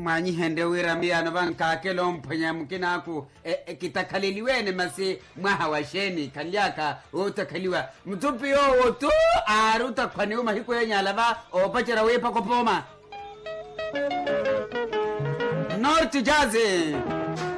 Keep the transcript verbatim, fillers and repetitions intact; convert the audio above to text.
manyi hende wirambia no banka kelo mpanya mkinaku e, e, kitakhaliliwene masi mwahawasheni kaliaka utakaliwa mtupi yo otu aruta kwani umahiko yenyala ba opachera wepa kopoma North Jazi